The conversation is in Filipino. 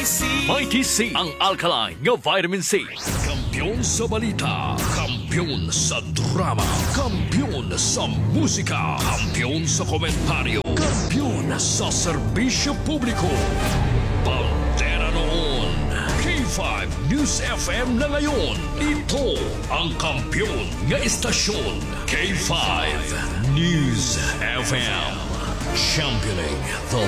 Mighty C, ang alkaline nga vitamin C. Kampiyon sa balita, kampiyon sa drama, kampiyon sa musika, kampiyon sa komentaryo, kampiyon sa serbisyo publiko. Pantera noon, K5 News FM na ngayon. Ito ang kampiyon nga istasyon, K5 News FM. Championing the